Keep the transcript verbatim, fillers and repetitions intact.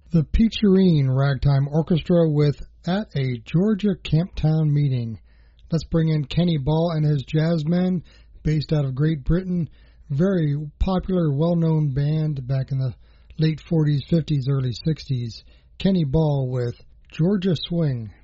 The Peacherine Ragtime Orchestra with At a Georgia Camptown Meeting. Let's bring in Kenny Ball and his Jazzmen, based out of Great Britain. Very popular, well-known band back in the late forties, fifties, early sixties. Kenny Ball with Georgia Swing.